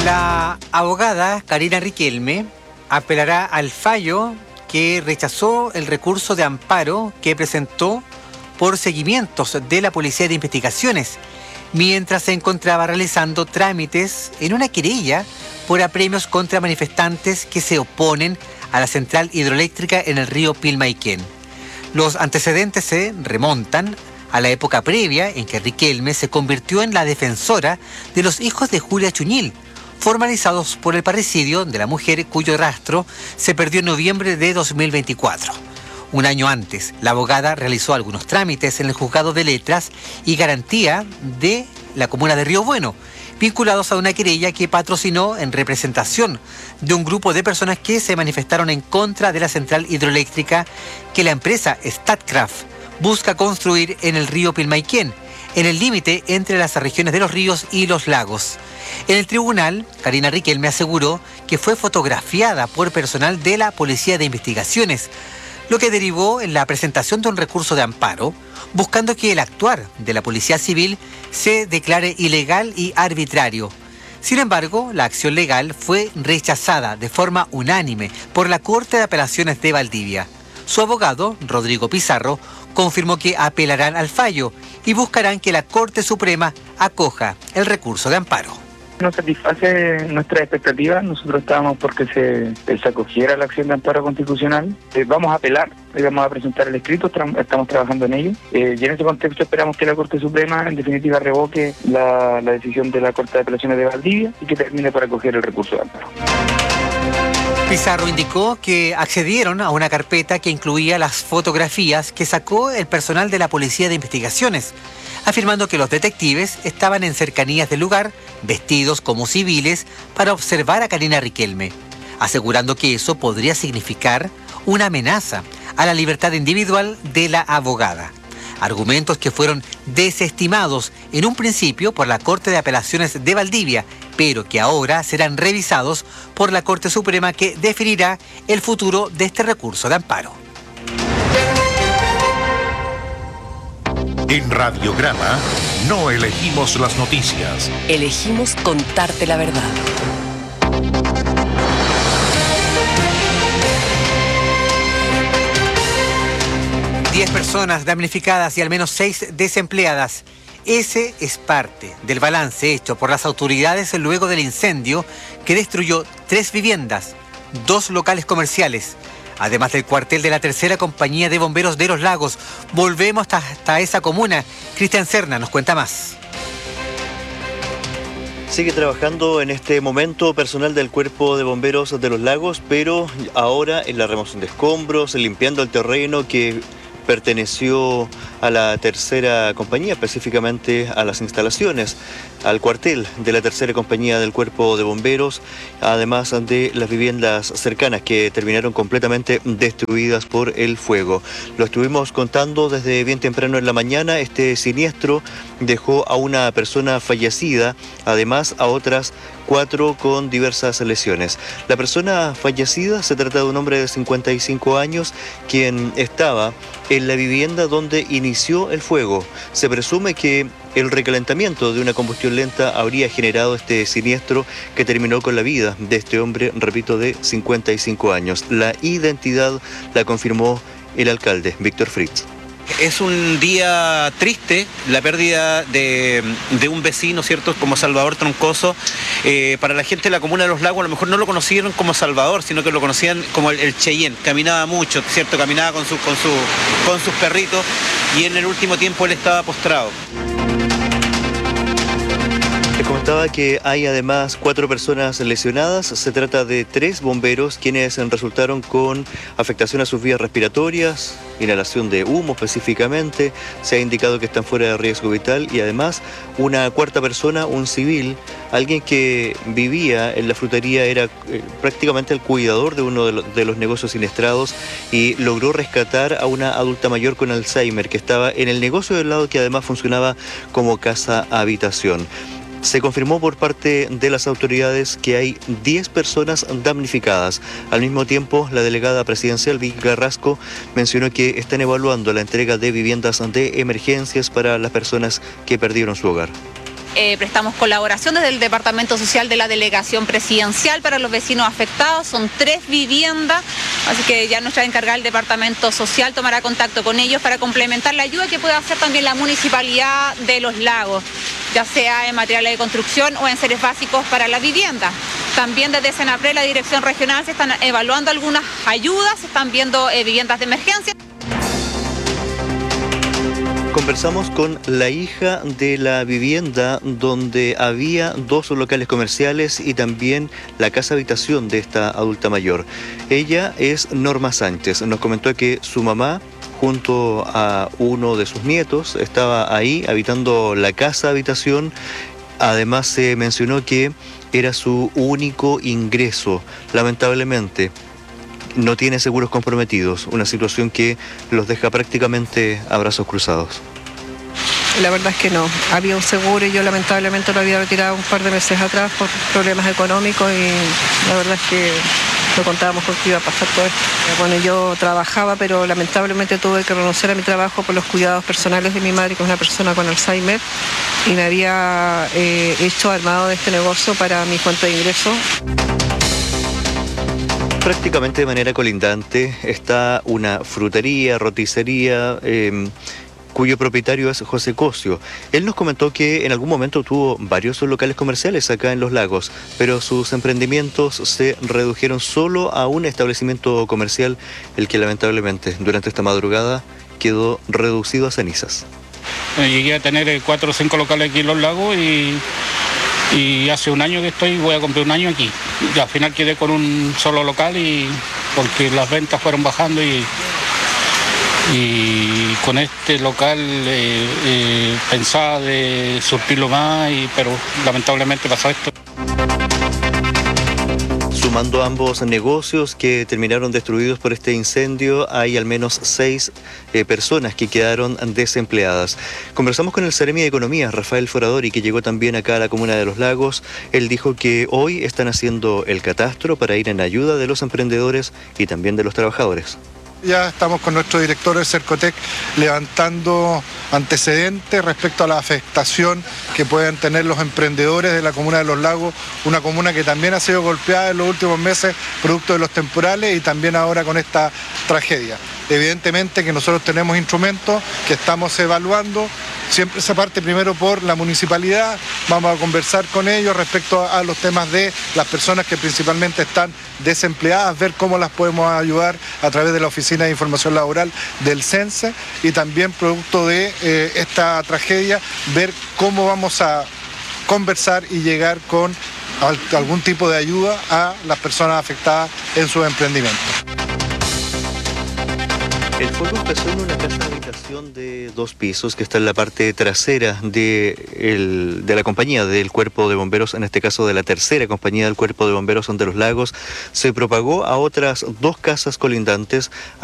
La abogada Karina Riquelme apelará al fallo que rechazó el recurso de amparo que presentó por seguimientos de la Policía de Investigaciones, mientras se encontraba realizando trámites en una querella por apremios contra manifestantes que se oponen a la central hidroeléctrica en el río Pilmaiquén. Los antecedentes se remontan a la época previa en que Riquelme se convirtió en la defensora de los hijos de Julia Chuñil, formalizados por el parricidio de la mujer cuyo rastro se perdió en noviembre de 2024. Un año antes, la abogada realizó algunos trámites en el Juzgado de Letras y Garantía de la comuna de Río Bueno, vinculados a una querella que patrocinó en representación de un grupo de personas que se manifestaron en contra de la central hidroeléctrica que la empresa Statkraft busca construir en el río Pilmaiquén, en el límite entre las regiones de los ríos y los lagos. En el tribunal, Karina Riquelme aseguró que fue fotografiada por personal de la Policía de Investigaciones, lo que derivó en la presentación de un recurso de amparo, buscando que el actuar de la Policía Civil se declare ilegal y arbitrario. Sin embargo, la acción legal fue rechazada de forma unánime por la Corte de Apelaciones de Valdivia. Su abogado, Rodrigo Pizarro, confirmó que apelarán al fallo y buscarán que la Corte Suprema acoja el recurso de amparo. No satisface nuestras expectativas. Nosotros estábamos porque se acogiera la acción de amparo constitucional. Vamos a apelar, vamos a presentar el escrito, estamos trabajando en ello. Y en ese contexto esperamos que la Corte Suprema en definitiva revoque la decisión de la Corte de Apelaciones de Valdivia y que termine por acoger el recurso de amparo. Pizarro indicó que accedieron a una carpeta que incluía las fotografías que sacó el personal de la Policía de Investigaciones, afirmando que los detectives estaban en cercanías del lugar, vestidos como civiles, para observar a Karina Riquelme, asegurando que eso podría significar una amenaza a la libertad individual de la abogada. Argumentos que fueron desestimados en un principio por la Corte de Apelaciones de Valdivia, pero que ahora serán revisados por la Corte Suprema, que definirá el futuro de este recurso de amparo. En Radiograma no elegimos las noticias. Elegimos contarte la verdad. Diez personas damnificadas y al menos 6 desempleadas. Ese es parte del balance hecho por las autoridades luego del incendio que destruyó 3 viviendas, 2 locales comerciales, además del cuartel de la tercera compañía de bomberos de Los Lagos. Volvemos hasta esa comuna. Cristian Serna nos cuenta más. Sigue trabajando en este momento personal del Cuerpo de Bomberos de Los Lagos, pero ahora en la remoción de escombros, limpiando el terreno que perteneció a la tercera compañía, específicamente a las instalaciones, al cuartel de la tercera compañía del Cuerpo de Bomberos, además de las viviendas cercanas que terminaron completamente destruidas por el fuego. Lo estuvimos contando desde bien temprano en la mañana. Este siniestro dejó a una persona fallecida, además a otras 4 con diversas lesiones. La persona fallecida se trata de un hombre de 55 años quien estaba en la vivienda donde inició el fuego. Se presume que el recalentamiento de una combustión lenta habría generado este siniestro que terminó con la vida de este hombre, repito, de 55 años. La identidad la confirmó el alcalde, Víctor Fritz. Es un día triste, la pérdida de un vecino, ¿cierto?, como Salvador Troncoso. Para la gente de la comuna de Los Lagos a lo mejor no lo conocieron como Salvador, sino que lo conocían como el Cheyenne. Caminaba mucho, ¿cierto?, caminaba con sus perritos, y en el último tiempo él estaba postrado. Les comentaba que hay además 4 personas lesionadas. Se trata de 3 bomberos quienes resultaron con afectación a sus vías respiratorias, inhalación de humo específicamente. Se ha indicado que están fuera de riesgo vital, y además una 4ª persona, un civil, alguien que vivía en la frutería, era prácticamente el cuidador de uno de los negocios siniestrados, y logró rescatar a una adulta mayor con Alzheimer que estaba en el negocio del lado, que además funcionaba como casa habitación. Se confirmó por parte de las autoridades que hay 10 personas damnificadas. Al mismo tiempo, la delegada presidencial Vicky Carrasco mencionó que están evaluando la entrega de viviendas de emergencias para las personas que perdieron su hogar. prestamos colaboración desde el Departamento Social de la Delegación Presidencial para los vecinos afectados. Son 3 viviendas, así que ya nuestra encargada del Departamento Social tomará contacto con ellos para complementar la ayuda que puede hacer también la Municipalidad de Los Lagos, ya sea en materiales de construcción o en seres básicos para la vivienda. También desde Senapred, la Dirección Regional, se están evaluando algunas ayudas, se están viendo viviendas de emergencia. Conversamos con la hija de la vivienda donde había 2 locales comerciales y también la casa habitación de esta adulta mayor. Ella es Norma Sánchez. Nos comentó que su mamá, junto a uno de sus nietos, estaba ahí habitando la casa habitación. Además se mencionó que era su único ingreso. Lamentablemente no tiene seguros comprometidos, una situación que los deja prácticamente a brazos cruzados. La verdad es que no. Había un seguro y yo lamentablemente lo había retirado un par de meses atrás por problemas económicos y la verdad es que no contábamos con que iba a pasar todo esto. Bueno, yo trabajaba, pero lamentablemente tuve que renunciar a mi trabajo por los cuidados personales de mi madre, que es una persona con Alzheimer, y me había armado de este negocio para mi fuente de ingreso. Prácticamente de manera colindante está una frutería, roticería, cuyo propietario es José Cosio. Él nos comentó que en algún momento tuvo varios locales comerciales acá en Los Lagos, pero sus emprendimientos se redujeron solo a un establecimiento comercial, el que lamentablemente durante esta madrugada quedó reducido a cenizas. Llegué a tener 4 o 5 locales aquí en Los Lagos y hace un año que voy a cumplir un año aquí. Y al final quedé con un solo local porque las ventas fueron bajando y con este local pensaba de surtirlo más, pero lamentablemente pasó esto. Sumando ambos negocios que terminaron destruidos por este incendio, hay al menos 6 personas que quedaron desempleadas. Conversamos con el Seremi de Economía, Rafael Foradori, que llegó también acá a la comuna de Los Lagos. Él dijo que hoy están haciendo el catastro para ir en ayuda de los emprendedores y también de los trabajadores. Ya estamos con nuestro director de Cercotec levantando antecedentes respecto a la afectación que pueden tener los emprendedores de la comuna de Los Lagos, una comuna que también ha sido golpeada en los últimos meses producto de los temporales y también ahora con esta tragedia. Evidentemente que nosotros tenemos instrumentos que estamos evaluando. Siempre se parte primero por la municipalidad, vamos a conversar con ellos respecto a los temas de las personas que principalmente están desempleadas, ver cómo las podemos ayudar a través de la Oficina de Información Laboral del CENSE y también producto de esta tragedia, ver cómo vamos a conversar y llegar con algún tipo de ayuda a las personas afectadas en sus emprendimientos. El fuego empezó en una casa de habitación de 2 pisos que está en la parte trasera de la compañía del Cuerpo de Bomberos, en este caso de la tercera compañía del Cuerpo de Bomberos de Los Lagos. Se propagó a otras 2 casas colindantes.